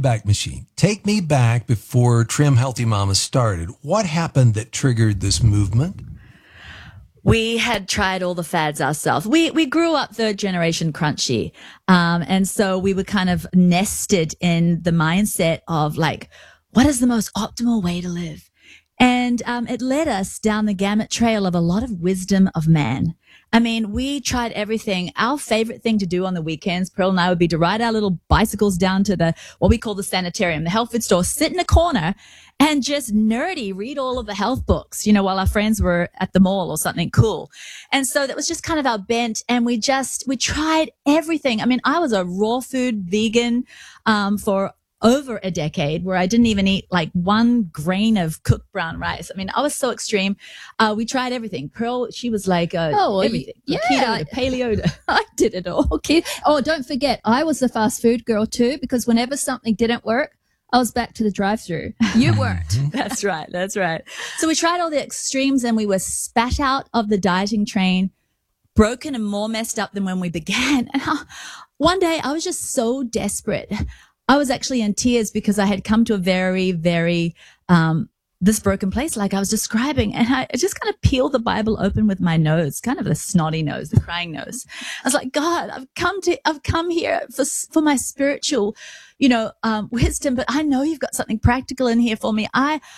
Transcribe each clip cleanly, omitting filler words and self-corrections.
Wayback Machine. Take me back before Trim Healthy Mama started. What happened that triggered this movement? We had tried all the fads ourselves. We grew up third generation crunchy. And so we were kind of nested in the mindset of like, what is the most optimal way to live? And it led us down the gamut trail of a lot of wisdom of man. I mean, we tried everything. Our favorite thing to do on the weekends, Pearl and I, would be to ride our little bicycles down to what we call the sanitarium, the health food store, sit in a corner and just nerdy read all of the health books, while our friends were at the mall or something cool. And so that was just kind of our bent. And we tried everything. I mean, I was a raw food vegan, for over a decade, where I didn't even eat like one grain of cooked brown rice. I mean, I was so extreme. We tried everything. Pearl, she was like, everything. Yeah. Keto to paleo to, I did it all. Okay. Oh, don't forget, I was the fast food girl too, because whenever something didn't work, I was back to the drive-through. You weren't. That's right. So we tried all the extremes and we were spat out of the dieting train, broken and more messed up than when we began. And one day I was just so desperate. I was actually in tears because I had come to a very, very, this broken place like I was describing. And I just kind of peeled the Bible open with my nose, kind of the snotty nose, the crying nose. I was like, God, I've come here for my spiritual, wisdom, but I know you've got something practical in here for me.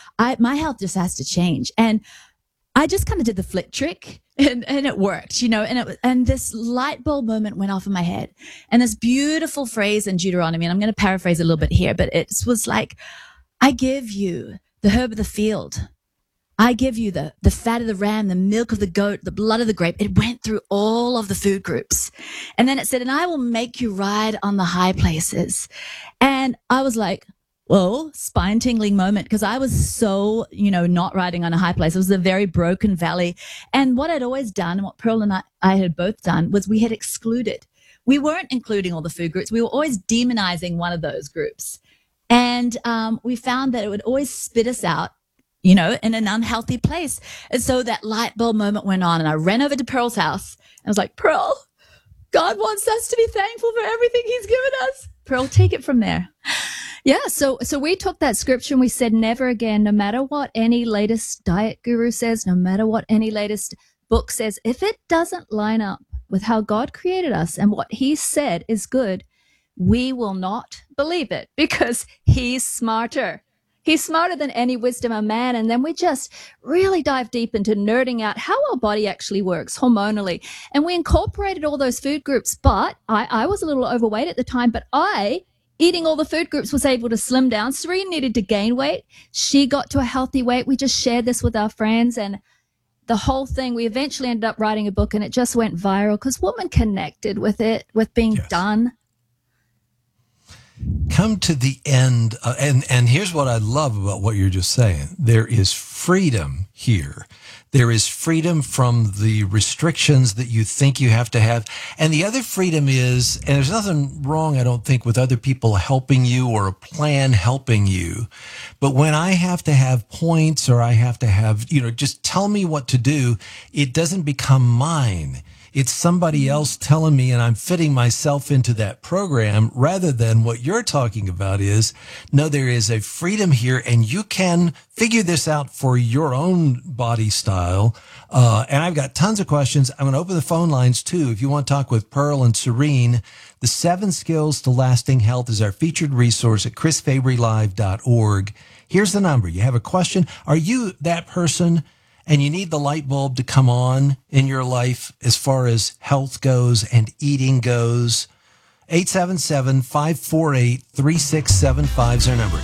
My health just has to change. And I just kind of did the flick trick and it worked, and this light bulb moment went off in my head. And this beautiful phrase in Deuteronomy, and I'm going to paraphrase a little bit here, but it was like, I give you the herb of the field. I give you the fat of the ram, the milk of the goat, the blood of the grape. It went through all of the food groups. And then it said, and I will make you ride on the high places. And I was like, whoa, spine tingling moment, because I was so, not riding on a high place. It was a very broken valley. And what I'd always done, and what Pearl and I had both done, was we had excluded. We weren't including all the food groups. We were always demonizing one of those groups. And we found that it would always spit us out, in an unhealthy place. And so that light bulb moment went on, and I ran over to Pearl's house and I was like, Pearl, God wants us to be thankful for everything he's given us. Pearl, take it from there. Yeah, so we took that scripture and we said, never again, no matter what any latest diet guru says, no matter what any latest book says, if it doesn't line up with how God created us and what he said is good, we will not believe it, because he's smarter. He's smarter than any wisdom of man. And then we just really dive deep into nerding out how our body actually works hormonally. And we incorporated all those food groups. But I was a little overweight at the time, but eating all the food groups, was able to slim down. Serene needed to gain weight. She got to a healthy weight. We just shared this with our friends, and the whole thing, we eventually ended up writing a book, and it just went viral because women connected with it, with being done. Come to the end, and here's what I love about what you're just saying. There is freedom here. There is freedom from the restrictions that you think you have to have. And the other freedom is, and there's nothing wrong, I don't think, with other people helping you or a plan helping you. But when I have to have points, or I have to have, just tell me what to do, it doesn't become mine. It's somebody else telling me, and I'm fitting myself into that program, rather than what you're talking about is, no, there is a freedom here, and you can figure this out for your own body style. And I've got tons of questions. I'm going to open the phone lines too. If you want to talk with Pearl and Serene, the 7 Skills to Lasting Health is our featured resource at chrisfabrylive.org. Here's the number. You have a question. Are you that person and you need the light bulb to come on in your life as far as health goes and eating goes? 877-548-3675 is our number.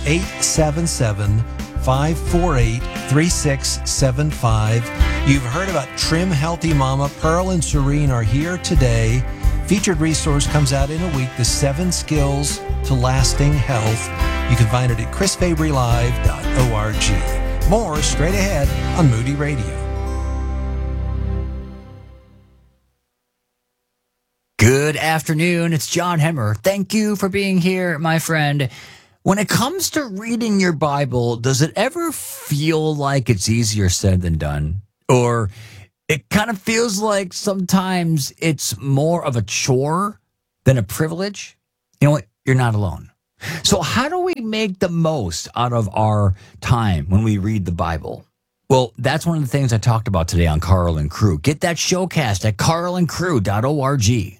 877-548-3675. You've heard about Trim Healthy Mama. Pearl and Serene are here today. Featured resource comes out in a week, the 7 Skills to Lasting Health. You can find it at chrisfabrylive.org. More straight ahead on Moody Radio. Good afternoon. It's John Hemmer. Thank you for being here, my friend. When it comes to reading your Bible, does it ever feel like it's easier said than done? Or it kind of feels like sometimes it's more of a chore than a privilege? You know what? You're not alone. So how do we make the most out of our time when we read the Bible? Well, that's one of the things I talked about today on Carl and Crew. Get that showcast at carlandcrew.org.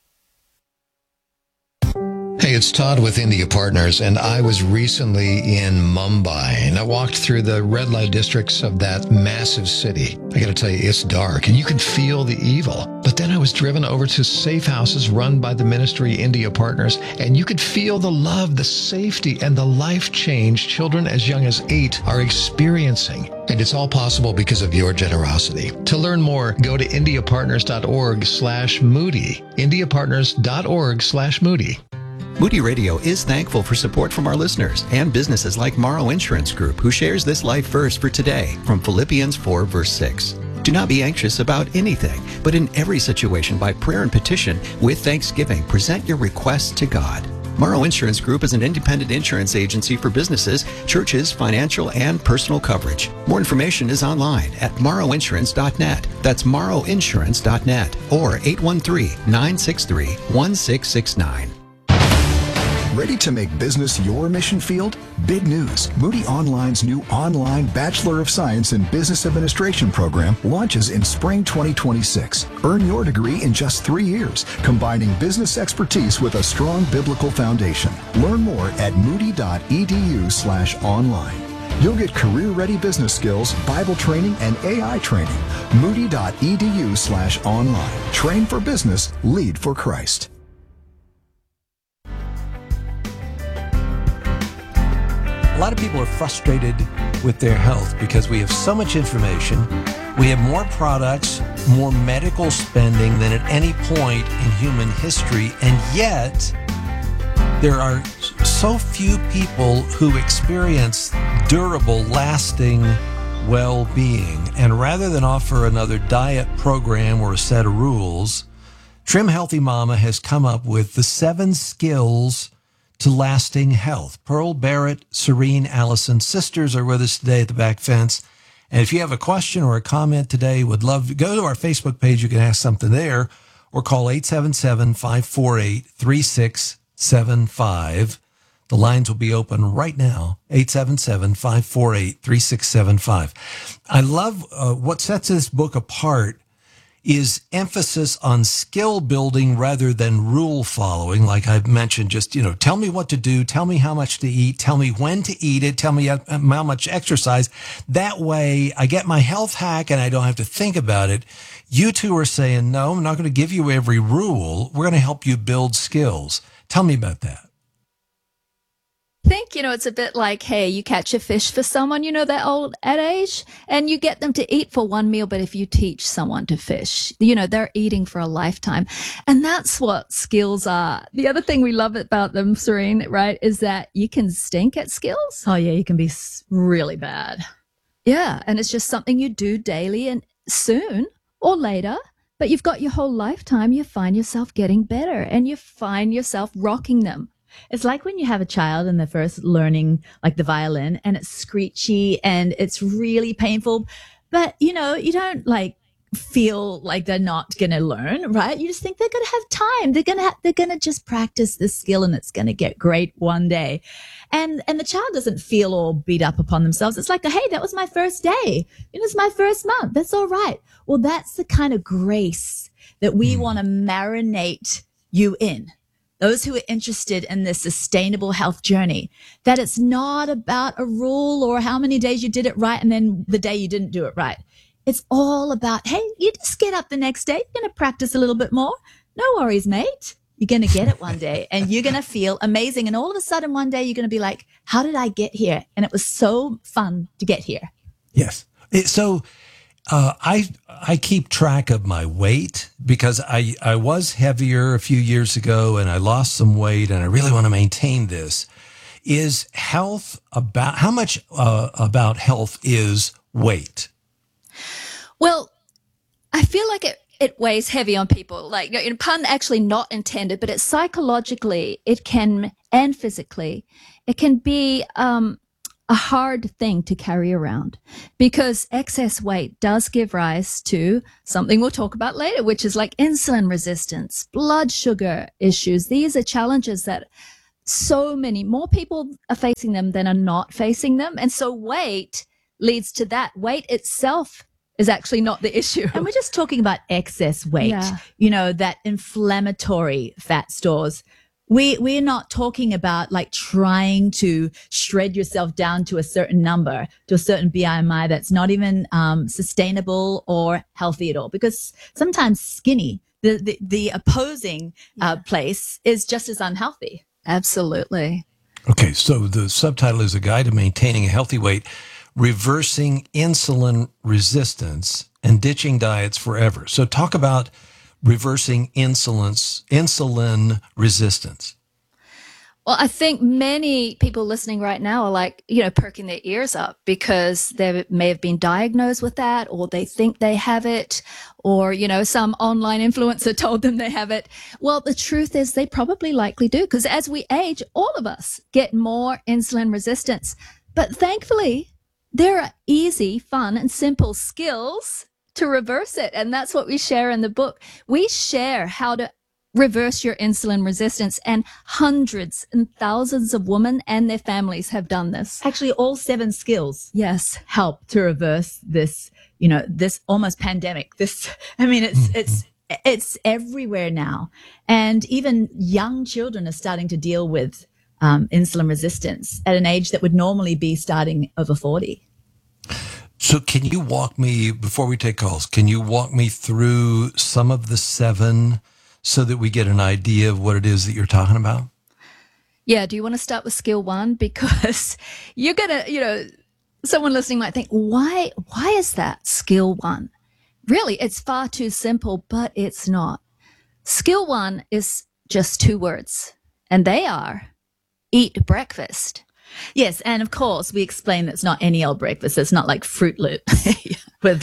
Hey, it's Todd with India Partners, and I was recently in Mumbai, and I walked through the red light districts of that massive city. I got to tell you, it's dark, and you can feel the evil. But then I was driven over to safe houses run by the ministry India Partners, and you could feel the love, the safety, and the life change children as young as 8 are experiencing. And it's all possible because of your generosity. To learn more, go to indiapartners.org/Moody. indiapartners.org/Moody. Moody Radio is thankful for support from our listeners and businesses like Morrow Insurance Group, who shares this life verse for today from Philippians 4, verse 6. Do not be anxious about anything, but in every situation by prayer and petition, with thanksgiving, present your requests to God. Morrow Insurance Group is an independent insurance agency for businesses, churches, financial, and personal coverage. More information is online at morrowinsurance.net. That's morrowinsurance.net or 813-963-1669. Ready to make business your mission field? Big news. Moody Online's new online Bachelor of Science in Business Administration program launches in spring 2026. Earn your degree in just 3 years, combining business expertise with a strong biblical foundation. Learn more at moody.edu/online. You'll get career-ready business skills, Bible training, and AI training. Moody.edu/online. Train for business, lead for Christ. A lot of people are frustrated with their health because we have so much information. We have more products, more medical spending than at any point in human history, and yet there are so few people who experience durable, lasting well-being. And rather than offer another diet program or a set of rules, Trim Healthy Mama has come up with the 7 skills to lasting health. Pearl, Barrett, Serene, Allison, sisters are with us today at the back fence. And if you have a question or a comment today, would love to go to our Facebook page. You can ask something there or call 877-548-3675. The lines will be open right now, 877-548-3675. I love what sets this book apart is emphasis on skill building rather than rule following. Like I've mentioned, just, tell me what to do, tell me how much to eat, tell me when to eat it, tell me how much exercise. That way I get my health hack and I don't have to think about it. You two are saying, no, I'm not going to give you every rule. We're going to help you build skills. Tell me about that. I think, it's a bit like, hey, you catch a fish for someone, that old adage, and you get them to eat for one meal. But if you teach someone to fish, they're eating for a lifetime. And that's what skills are. The other thing we love about them, Serene, right, is that you can stink at skills. Oh, yeah, you can be really bad. Yeah. And it's just something you do daily and soon or later. But you've got your whole lifetime, you find yourself getting better and you find yourself rocking them. It's like when you have a child and they're first learning like the violin and it's screechy and it's really painful, but you don't like feel like they're not going to learn, right? You just think they're going to have time. They're going to just practice this skill and it's going to get great one day. And the child doesn't feel all beat up upon themselves. It's like, hey, that was my first day. It's my first month. That's all right. Well, that's the kind of grace that we want to marinate you in. Those who are interested in this sustainable health journey, that it's not about a rule or how many days you did it right and then the day you didn't do it right. It's all about, hey, you just get up the next day. You're going to practice a little bit more. No worries, mate. You're going to get it one day and you're going to feel amazing. And all of a sudden one day you're going to be like, how did I get here? And it was so fun to get here. Yes. I keep track of my weight because I was heavier a few years ago and I lost some weight and I really want to maintain this. Is health about how much about health is weight? Well, I feel like it weighs heavy on people. Like, pun actually not intended, but it's psychologically, it can, and physically, it can be a hard thing to carry around because excess weight does give rise to something we'll talk about later, which is like insulin resistance, blood sugar issues. These are challenges that so many more people are facing them than are not facing them. And so weight leads to that. Weight itself is actually not the issue. And we're just talking about excess weight, Yeah. That inflammatory fat stores. We're not talking about like trying to shred yourself down to a certain number, to a certain BMI that's not even sustainable or healthy at all. Because sometimes skinny, the opposing place is just as unhealthy. Absolutely. Okay, so the subtitle is A Guide to Maintaining a Healthy Weight, Reversing Insulin Resistance and Ditching Diets Forever. So talk about reversing insulin resistance. Well, I think many people listening right now are like, perking their ears up because they may have been diagnosed with that, or they think they have it, or, some online influencer told them they have it. Well, the truth is they probably likely do, because as we age, all of us get more insulin resistance. But thankfully, there are easy, fun, and simple skills to reverse it. And that's what we share in the book. We share how to reverse your insulin resistance, and hundreds and thousands of women and their families have done this. Actually, all 7 skills Yes. help to reverse this, this almost pandemic. It's everywhere now. And even young children are starting to deal with insulin resistance at an age that would normally be starting over 40. So can you walk me, before we take calls, can you walk me through some of the 7 so that we get an idea of what it is that you're talking about? Yeah. Do you want to start with skill 1? Because you're going to, someone listening might think, why is that skill 1? Really, it's far too simple, but it's not. Skill 1 is just 2 words, and they are eat breakfast. Yes, and of course, we explain that's not any old breakfast. It's not like Fruit Loops with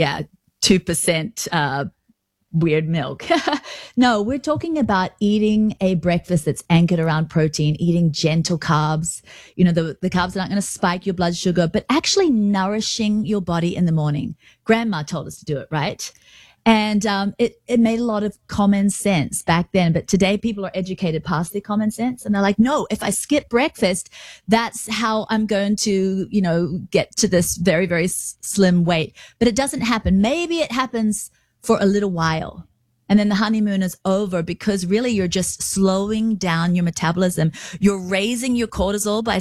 2% weird milk. No, we're talking about eating a breakfast that's anchored around protein, eating gentle carbs. The carbs are not going to spike your blood sugar, but actually nourishing your body in the morning. Grandma told us to do it, right? And it made a lot of common sense back then. But today people are educated past their common sense. And they're like, no, if I skip breakfast, that's how I'm going to, get to this very, very slim weight. But it doesn't happen. Maybe it happens for a little while. And then the honeymoon is over, because really you're just slowing down your metabolism. You're raising your cortisol by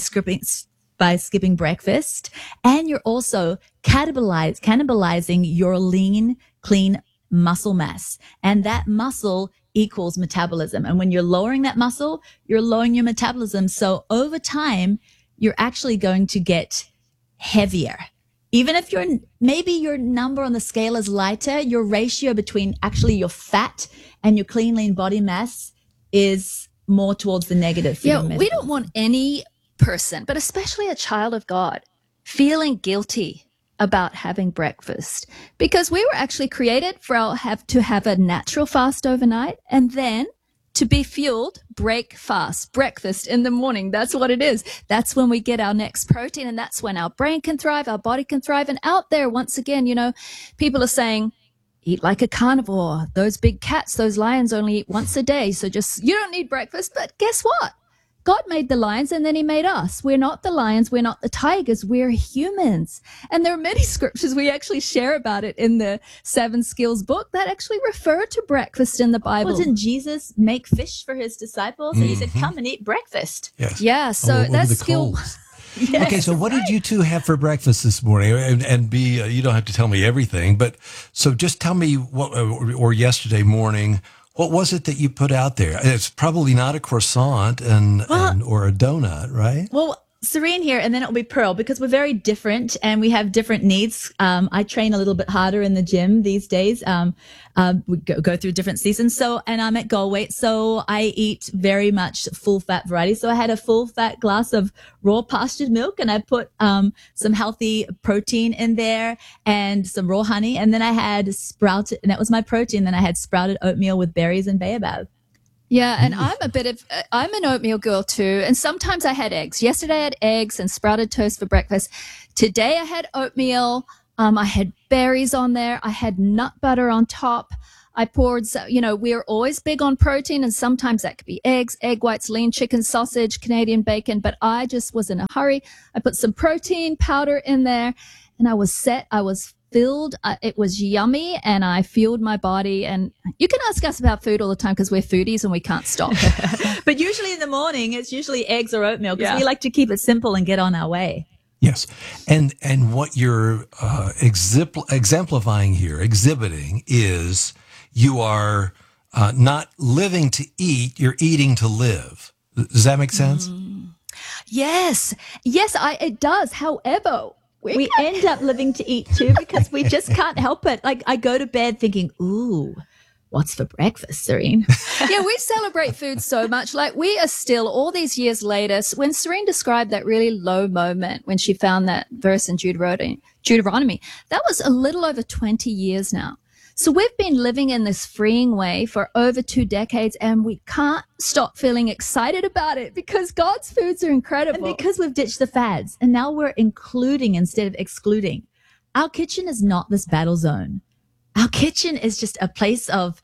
skipping breakfast. And you're also cannibalizing your lean, clean muscle mass. And that muscle equals metabolism. And when you're lowering that muscle, you're lowering your metabolism. So over time, you're actually going to get heavier. Even if maybe your number on the scale is lighter, your ratio between actually your fat and your clean, lean body mass is more towards the negative. Yeah, we don't want any person, but especially a child of God, feeling guilty about having breakfast, because we were actually created to have a natural fast overnight and then to be fueled, breakfast in the morning. That's what it is. That's when we get our next protein, and that's when our brain can thrive, our body can thrive. And out there, once again, people are saying, eat like a carnivore. Those big cats, those lions only eat once a day. So you don't need breakfast. But guess what? God made the lions and then he made us. We're not the lions. We're not the tigers. We're humans. And there are many scriptures we actually share about it in the 7 Skills book that actually refer to breakfast in the Bible. Well, didn't Jesus make fish for his disciples? And he said, come and eat breakfast. Yes. Yeah. So that's skill. Yes, okay, so what did you 2 have for breakfast this morning? And you don't have to tell me everything, but so just tell me what, or yesterday morning, what was it that you put out there? It's probably not a croissant or a donut, right? Well, Serene here, and then it'll be Pearl, because we're very different and we have different needs. I train a little bit harder in the gym these days. We go through different seasons. And I'm at goal weight. So I eat very much full fat variety. So I had a full fat glass of raw pastured milk, and I put, some healthy protein in there and some raw honey. And then I had sprouted, and that was my protein. Then I had sprouted oatmeal with berries and baobab. Yeah, and I'm an oatmeal girl too. And sometimes I had eggs. Yesterday I had eggs and sprouted toast for breakfast. Today I had oatmeal. I had berries on there. I had nut butter on top. I poured, we're always big on protein, and sometimes that could be eggs, egg whites, lean chicken, sausage, Canadian bacon. But I just was in a hurry. I put some protein powder in there, and I was set. I was filled. It was yummy, and I fueled my body. And you can ask us about food all the time because we're foodies and we can't stop. But usually in the morning, it's usually eggs or oatmeal because we like to keep it simple and get on our way. Yes. And what you're exemplifying here, exhibiting, is you are not living to eat, you're eating to live. Does that make sense? Yes, it does. However, we end up living to eat too because we just can't help it. Like I go to bed thinking, ooh, what's for breakfast, Serene? Yeah, we celebrate food so much. Like we are still, all these years later, when Serene described that really low moment when she found that verse in Deuteronomy, that was a little over 20 years now. So we've been living in this freeing way for over 2 decades, and we can't stop feeling excited about it because God's foods are incredible. And because we've ditched the fads, and now we're including instead of excluding. Our kitchen is not this battle zone. Our kitchen is just a place of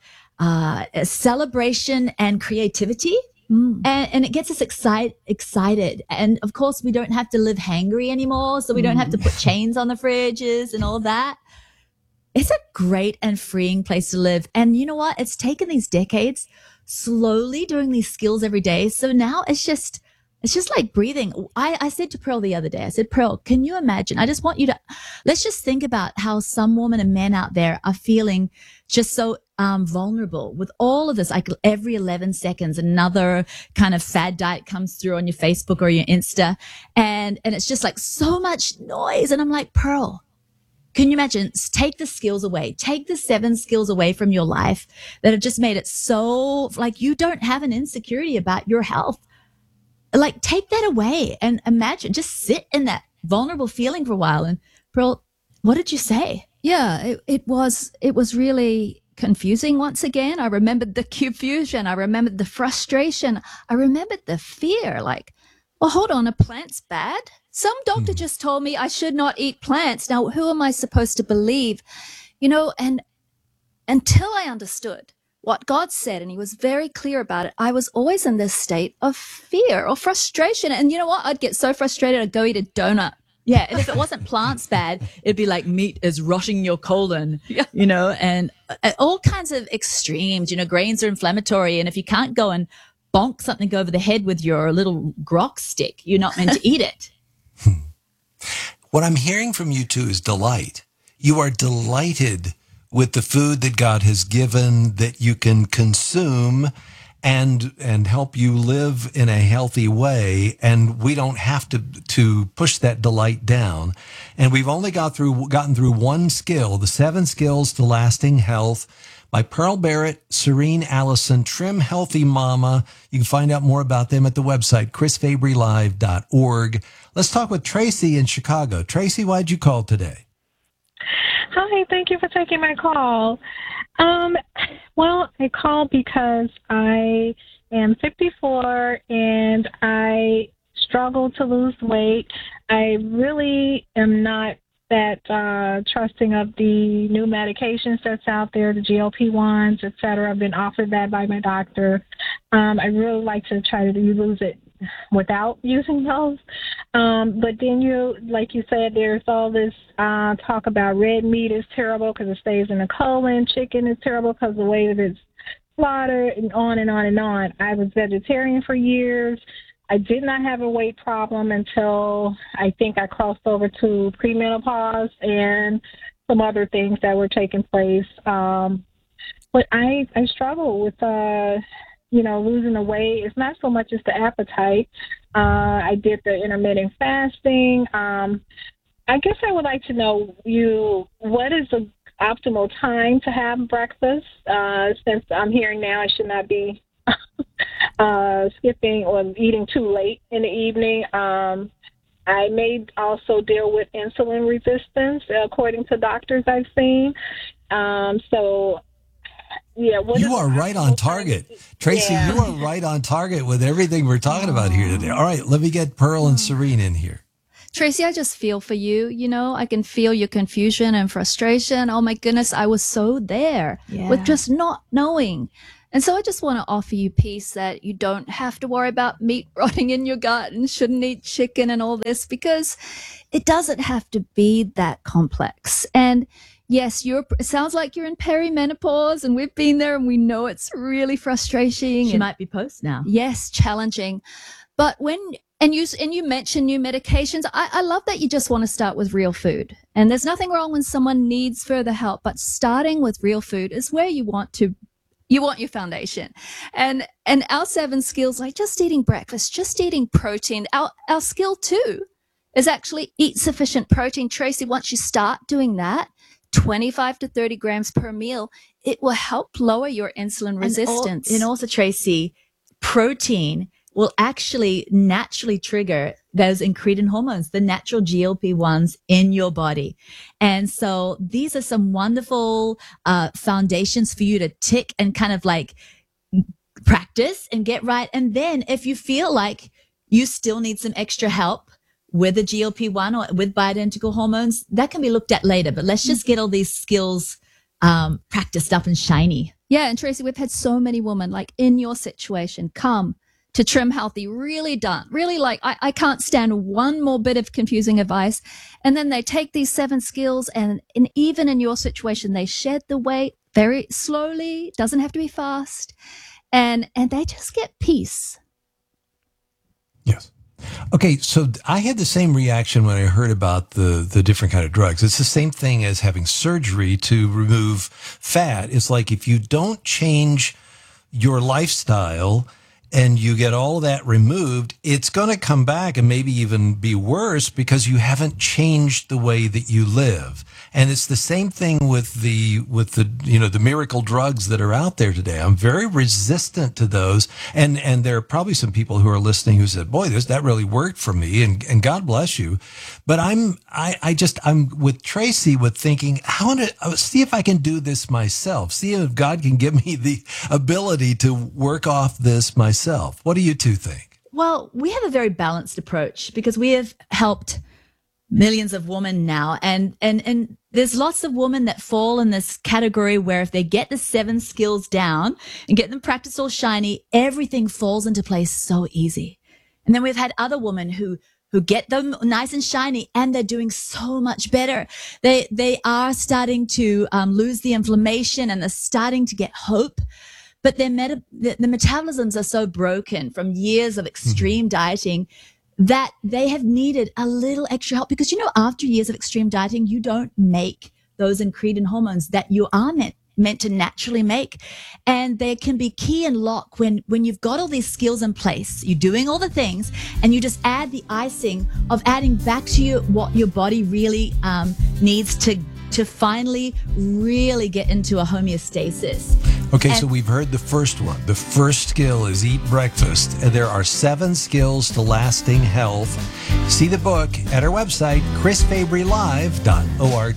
celebration and creativity. And it gets us excited. And of course, we don't have to live hangry anymore. So we don't have to put chains on the fridges and all of that. It's a great and freeing place to live. And you know what? It's taken these decades slowly doing these skills every day. So now it's just like breathing. I said to Pearl the other day, I said, Pearl, can you imagine? I just want you to, let's just think about how some women and men out there are feeling just so vulnerable with all of this. Like every 11 seconds, another kind of fad diet comes through on your Facebook or your Insta. And it's just like so much noise. And I'm like, Pearl, can you imagine? Take the skills away. Take the 7 skills away from your life that have just made it so like you don't have an insecurity about your health. Like take that away and imagine, just sit in that vulnerable feeling for a while. And Pearl, what did you say? Yeah, it was really confusing once again. I remembered the confusion. I remembered the frustration. I remembered the fear. Like, well, hold on, a plant's bad? Some doctor just told me I should not eat plants. Now, who am I supposed to believe? And until I understood what God said, and he was very clear about it, I was always in this state of fear or frustration. And you know what? I'd get so frustrated, I'd go eat a donut. Yeah, and if it wasn't plants bad, it'd be like meat is rotting your colon, and all kinds of extremes. Grains are inflammatory, and if you can't go and bonk something over the head with your little grok stick, you're not meant to eat it. What I'm hearing from you two is delight. You are delighted with the food that God has given that you can consume and help you live in a healthy way. And we don't have to push that delight down. And we've only gotten through one skill, the 7 skills to lasting health by Pearl Barrett, Serene Allison, Trim Healthy Mama. You can find out more about them at the website, chrisfabrylive.org. Let's talk with Tracy in Chicago. Tracy, why'd you call today? Hi, thank you for taking my call. Well, I called because I am 54 and I struggle to lose weight. I really am not that trusting of the new medications that's out there, the GLP-1s, et cetera. I've been offered that by my doctor. I really like to try to lose it without using those. But then like you said, there's all this talk about red meat is terrible because it stays in the colon. Chicken is terrible because the way that it's slaughtered, and on and on and on. I was vegetarian for years. I did not have a weight problem until I think I crossed over to premenopause and some other things that were taking place. But I struggle with losing the weight. It's not so much as the appetite. I did the intermittent fasting. I guess I would like to know what is the optimal time to have breakfast? Since I'm hearing now I should not be skipping or eating too late in the evening. I may also deal with insulin resistance, according to doctors I've seen. You are right on target. Tracy, you are right on target with everything we're talking about here today. All right, let me get Pearl and Serene in here. Tracy, I just feel for you. You know, I can feel your confusion and frustration. Oh my goodness, I was so there with just not knowing. And so I just want to offer you peace that you don't have to worry about meat rotting in your gut and shouldn't eat chicken and all this, because it doesn't have to be that complex. And yes, it sounds like you're in perimenopause, and we've been there and we know it's really frustrating. She might be post now. Yes, challenging. But you mentioned new medications. I love that you just want to start with real food. And there's nothing wrong when someone needs further help, but starting with real food is where you want your foundation. And our 7 skills, like just eating breakfast, just eating protein. Our skill 2 is actually eat sufficient protein. Tracy, once you start doing that, 25 to 30 grams per meal, it will help lower your insulin resistance. And also, Tracy, protein will actually naturally trigger those incretin hormones, the natural GLP-1s in your body. And so these are some wonderful foundations for you to tick and kind of like practice and get right. And then if you feel like you still need some extra help with the GLP-1 or with bioidentical hormones, that can be looked at later. But let's just get all these skills practiced up and shiny. Yeah, and Tracy, we've had so many women like in your situation come to Trim Healthy, really like, I can't stand one more bit of confusing advice. And then they take these 7 skills and even in your situation, they shed the weight very slowly, doesn't have to be fast. And they just get peace. Yes. Okay, so I had the same reaction when I heard about the different kind of drugs. It's the same thing as having surgery to remove fat. It's like if you don't change your lifestyle and you get all of that removed, it's going to come back and maybe even be worse because you haven't changed the way that you live. And it's the same thing with the the miracle drugs that are out there today. I'm very resistant to those. And there are probably some people who are listening who said, boy, that really worked for me, and God bless you. But I'm with Tracy with thinking, I want to see if I can do this myself. See if God can give me the ability to work off this myself. What do you two think? Well, we have a very balanced approach because we have helped millions of women now. And there's lots of women that fall in this category where if they get the 7 skills down and get them practiced all shiny, everything falls into place so easy. And then we've had other women who get them nice and shiny and they're doing so much better. They are starting to lose the inflammation and they're starting to get hope. But the metabolisms are so broken from years of extreme dieting that they have needed a little extra help because, after years of extreme dieting, you don't make those incretin hormones that you are meant to naturally make. And they can be key and lock when you've got all these skills in place, you're doing all the things, and you just add the icing of adding back to you what your body really needs to finally really get into a homeostasis. Okay, so we've heard the first one. The first skill is eat breakfast. And there are 7 skills to lasting health. See the book at our website, chrisfabrylive.org.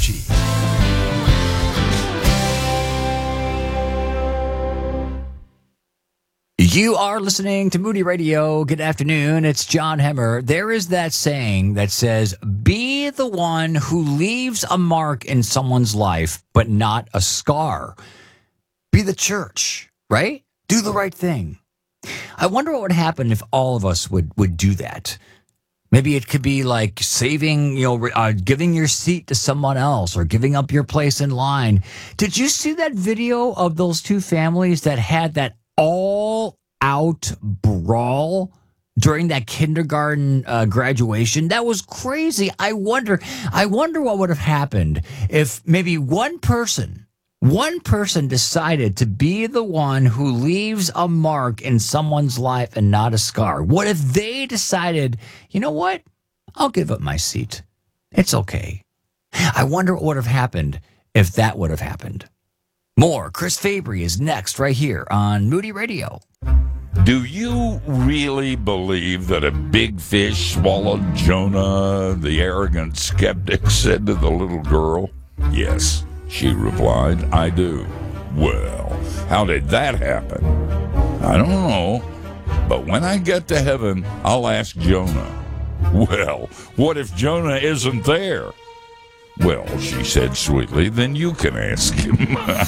You are listening to Moody Radio. Good afternoon. It's John Hemmer. There is that saying that says, be the one who leaves a mark in someone's life, but not a scar. Be the church, right? Do the right thing. I wonder what would happen if all of us would do that. Maybe it could be like saving, giving your seat to someone else or giving up your place in line. Did you see that video of those 2 families that had that all-out brawl during that kindergarten graduation? That was crazy. I wonder what would have happened if maybe one person decided to be the one who leaves a mark in someone's life and not a scar. What if they decided, you know what? I'll give up my seat. It's okay. I wonder what would have happened if that would have happened. More Chris Fabry is next right here on Moody Radio. Do you really believe that a big fish swallowed Jonah? The arrogant skeptic said to the little girl. Yes, she replied, I do. Well, how did that happen? I don't know, but when I get to heaven, I'll ask Jonah. Well, what if Jonah isn't there? Well, she said sweetly, then you can ask him.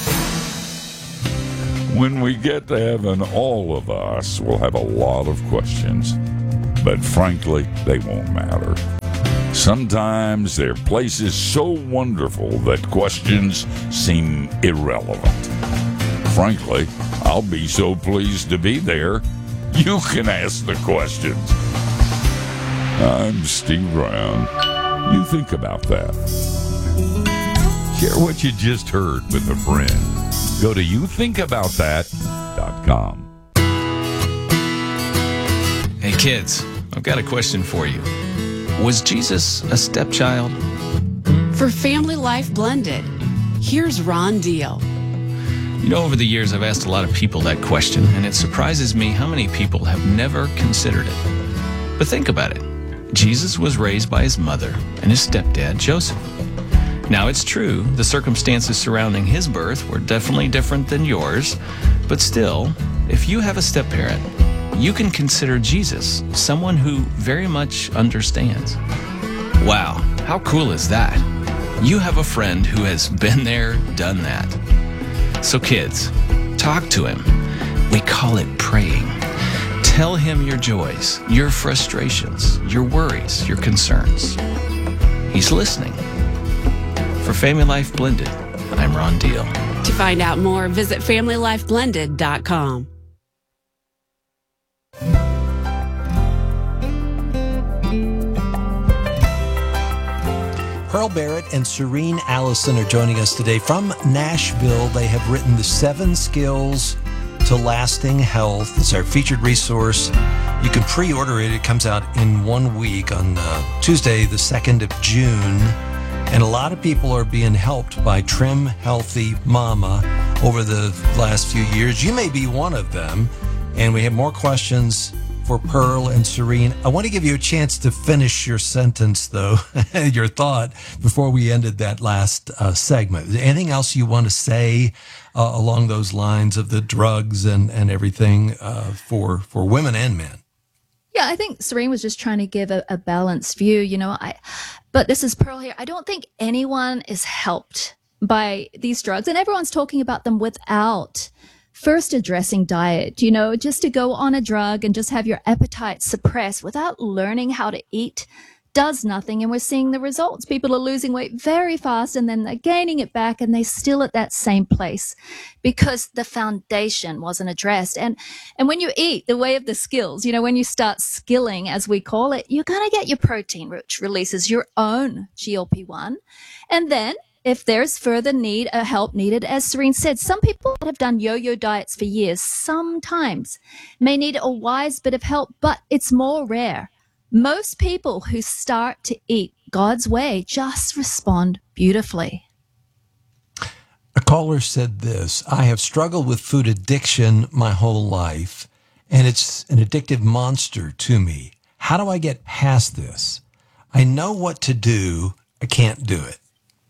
When we get to heaven, all of us will have a lot of questions. But frankly, they won't matter. Sometimes their place is so wonderful that questions seem irrelevant. Frankly, I'll be so pleased to be there, you can ask the questions. I'm Steve Brown. You think about that. Share what you just heard with a friend. Go to youthinkaboutthat.com. Hey kids, I've got a question for you. Was Jesus a stepchild? For Family Life Blended, here's Ron Deal. You know, over the years, I've asked a lot of people that question, and it surprises me how many people have never considered it. But think about it. Jesus was raised by his mother and his stepdad, Joseph. Now, it's true, the circumstances surrounding his birth were definitely different than yours, but still, if you have a step-parent, you can consider Jesus someone who very much understands. Wow, how cool is that? You have a friend who has been there, done that. So kids, talk to him. We call it praying. Tell him your joys, your frustrations, your worries, your concerns. He's listening. For Family Life Blended, I'm Ron Deal. To find out more, visit FamilyLifeBlended.com. Pearl Barrett and Serene Allison are joining us today from Nashville. They have written The 7 Skills to Lasting Health. It's our featured resource. You can pre-order it. It comes out in 1 week on Tuesday, the 2nd of June. And a lot of people are being helped by Trim Healthy Mama over the last few years. You may be one of them. And we have more questions for Pearl and Serene. I want to give you a chance to finish your sentence, though, your thought, before we ended that last segment. Anything else you want to say along those lines of the drugs and everything for women and men? Yeah, I think Serene was just trying to give a balanced view, but this is Pearl here. I don't think anyone is helped by these drugs, and everyone's talking about them without first addressing diet, just to go on a drug and just have your appetite suppressed without learning how to eat does nothing. And we're seeing the results. People are losing weight very fast and then they're gaining it back and they're still at that same place because the foundation wasn't addressed. And when you eat, the way of the skills, when you start skilling, as we call it, you're going to get your protein, which releases your own GLP-1. And then if there's further help needed, as Serene said, some people that have done yo-yo diets for years sometimes may need a wise bit of help, but it's more rare. Most people who start to eat God's way just respond beautifully. A caller said this: I have struggled with food addiction my whole life, and it's an addictive monster to me. How do I get past this? I know what to do. I can't do it.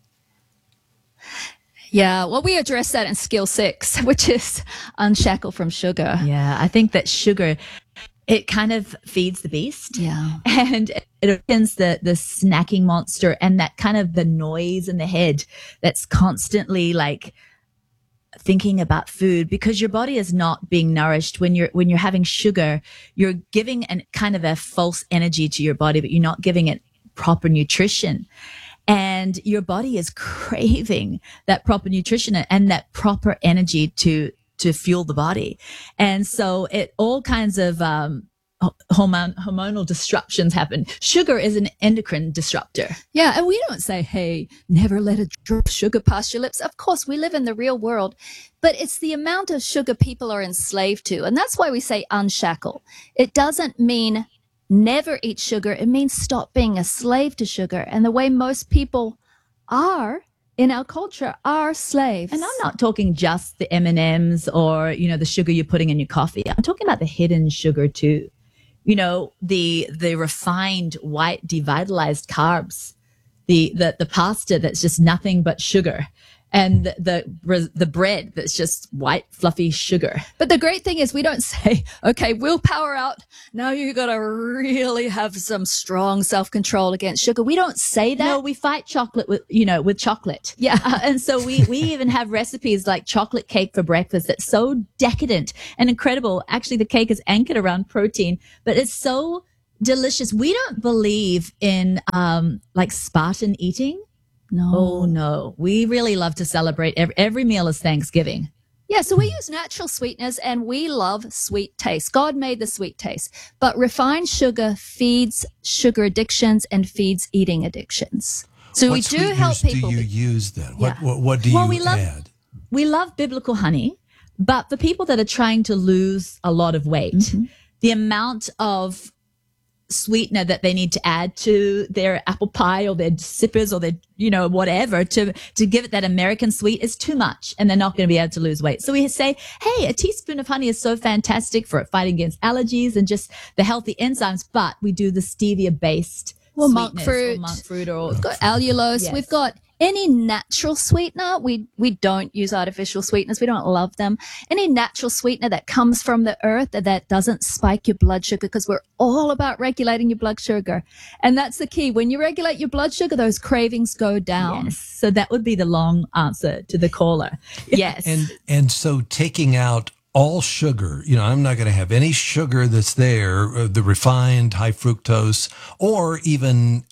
Yeah, well, we address that in skill 6, which is unshackle from sugar. Yeah, I think that sugar, it kind of feeds the beast. Yeah. And it opens the snacking monster and that kind of the noise in the head that's constantly like thinking about food, because your body is not being nourished. When you're having sugar, you're giving an kind of a false energy to your body, but you're not giving it proper nutrition. And your body is craving that proper nutrition and that proper energy to fuel the body. And so all kinds of hormonal disruptions happen. Sugar is an endocrine disruptor. Yeah, and we don't say, hey, never let a drop of sugar past your lips. Of course, we live in the real world, but it's the amount of sugar people are enslaved to. And that's why we say unshackle. It doesn't mean never eat sugar. It means stop being a slave to sugar. And the way most people are in our culture are slaves. And I'm not talking just the M&Ms or, the sugar you're putting in your coffee. I'm talking about the hidden sugar too. The refined white devitalized carbs, the pasta that's just nothing but sugar. and the bread that's just white fluffy sugar. But the great thing is we don't say, okay, willpower out. Now you got to really have some strong self-control against sugar. We don't say that. No, we fight chocolate with chocolate. Yeah. And so we even have recipes like chocolate cake for breakfast that's so decadent and incredible. Actually, the cake is anchored around protein, but it's so delicious. We don't believe in like Spartan eating. No. Oh no. We really love to celebrate. Every meal is Thanksgiving. Yeah, so we use natural sweeteners and we love sweet taste. God made the sweet taste. But refined sugar feeds sugar addictions and feeds eating addictions. So we do help people. What do you use then? Yeah. What do you add? We love biblical honey, but for people that are trying to lose a lot of weight, the amount of sweetener that they need to add to their apple pie or their sippers or their, whatever to give it that American sweet is too much, and they're not going to be able to lose weight. So we say, hey, a teaspoon of honey is so fantastic for fighting against allergies and just the healthy enzymes, but we do the stevia based monk fruit, or we've got allulose. Yes. We've got any natural sweetener. We don't use artificial sweeteners. We don't love them. Any natural sweetener that comes from the earth that doesn't spike your blood sugar, because we're all about regulating your blood sugar. And that's the key. When you regulate your blood sugar, those cravings go down. Yes. So that would be the long answer to the caller. Yes. And so taking out all sugar, I'm not going to have any sugar that's there, the refined high fructose, or even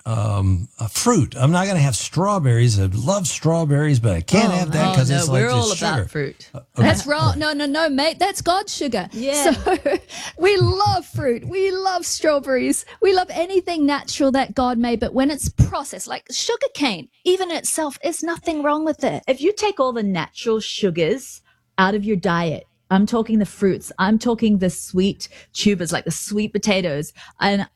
a fruit. I'm not going to have strawberries. I love strawberries, but I can't have that because it's like we're all sugar. about fruit. That's wrong. No, mate. That's God's sugar. Yeah. So we love fruit. We love strawberries. We love anything natural that God made. But when it's processed, like sugar cane, even itself, there's nothing wrong with it. If you take all the natural sugars out of your diet, I'm talking the fruits, I'm talking the sweet tubers, like the sweet potatoes, and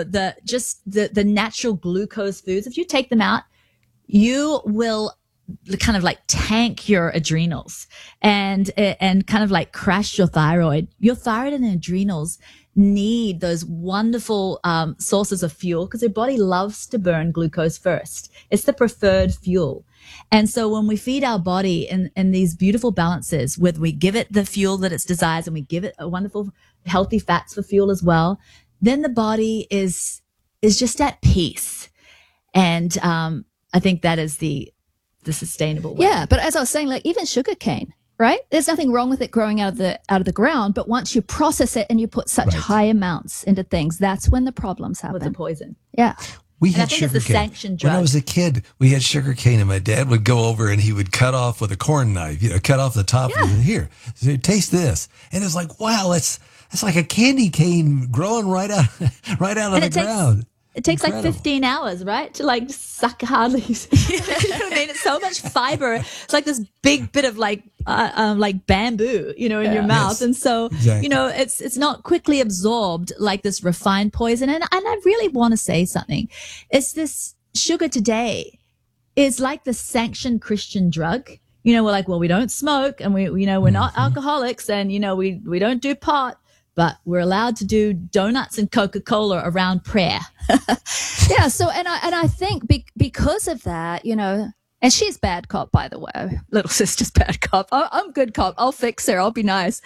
the natural glucose foods. If you take them out, you will kind of like tank your adrenals and kind of like crash your thyroid. Your thyroid and adrenals need those wonderful sources of fuel because your body loves to burn glucose first. It's the preferred fuel. And so when we feed our body in these beautiful balances, whether we give it the fuel that it desires and we give it a wonderful healthy fats for fuel as well, then the body is just at peace. And I think that is the sustainable way. Yeah, but as I was saying, like even sugar cane, right? There's nothing wrong with it growing out of the ground, but once you process it and you put such high amounts into things, that's when the problems happen. With the poison. Yeah. We And I had think it's sugar a cane. sanctioned drug. When I was a kid, we had sugar cane, and my dad would go over and he would cut off with a corn knife, cut off the top. Yeah. And here, so taste this. And it's like, wow, it's like a candy cane growing right out of the ground. It takes like Incredible. 15 hours, right? To like suck hardly. You know what I mean? It's so much fiber. It's like this big bit of like bamboo, in your mouth. Yes. And so, Exactly. it's not quickly absorbed like this refined poison. And I really want to say something. It's this sugar today is like the sanctioned Christian drug. We're like, well, we don't smoke and we're not alcoholics and, we don't do pot. But we're allowed to do donuts and Coca-Cola around prayer. Yeah. So, and I think because of that, and she's bad cop, by the way. Little sister's bad cop. I'm good cop. I'll fix her. I'll be nice.